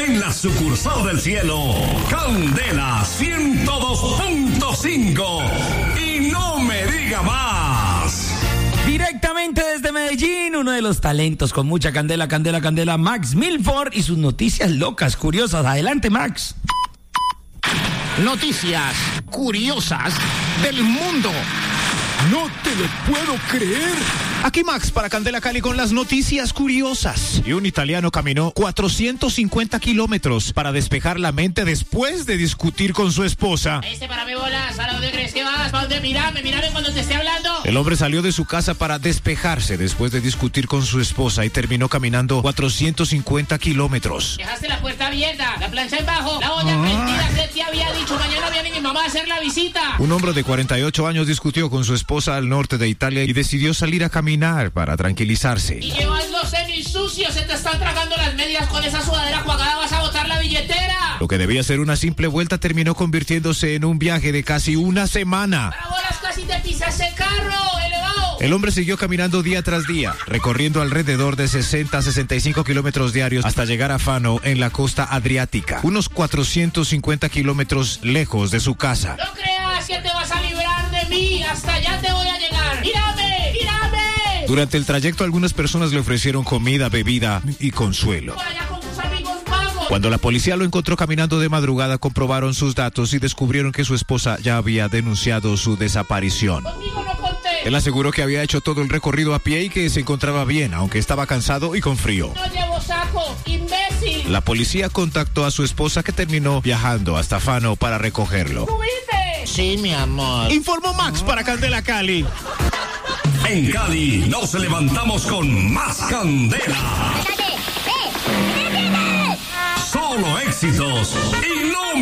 en la sucursal del cielo, Candela 102.5. Y no me diga más. Directamente desde Medellín, uno de los talentos con mucha candela, Max Milford y sus noticias locas, curiosas. Adelante, Max. Noticias curiosas del mundo. No te lo puedo creer. Aquí Max para Candela Cali con las noticias curiosas. Y un italiano caminó 450 kilómetros para despejar la mente después de discutir con su esposa. Para mí bolas, ¿a dónde crees que vas? ¿Para dónde? Mírame cuando te esté hablando. El hombre salió de su casa para despejarse después de discutir con su esposa y terminó caminando 450 kilómetros. Dejaste la puerta abierta, la plancha en bajo, la olla prendida, que te había dicho, mañana viene mi mamá a hacer la visita. Un hombre de 48 años discutió con su esposa al norte de Italia y decidió salir a caminar para tranquilizarse. Y llevas los tenis sucios, se te están tragando las medias con esa sudadera cuadrada, vas a botar la billetera. Lo que debía ser una simple vuelta terminó convirtiéndose en un viaje de casi una semana. Para bolas, casi te pisas ese carro, elevado. El hombre siguió caminando día tras día, recorriendo alrededor de 60 a 65 kilómetros diarios hasta llegar a Fano, en la costa adriática, unos 450 kilómetros lejos de su casa. No creas que te vas a librar de mí, hasta allá te voy a llegar. ¡Mírame! Durante el trayecto, algunas personas le ofrecieron comida, bebida y consuelo. Por allá con tus amigos vagos. Cuando la policía lo encontró caminando de madrugada, comprobaron sus datos y descubrieron que su esposa ya había denunciado su desaparición. Conmigo no conté. Él aseguró que había hecho todo el recorrido a pie y que se encontraba bien, aunque estaba cansado y con frío. No llevo saco, imbécil. La policía contactó a su esposa, que terminó viajando hasta Fano para recogerlo. ¿Subiste? Sí, mi amor. Informó Max para Candela Cali. En Cali nos levantamos con más candela. Solo éxitos y no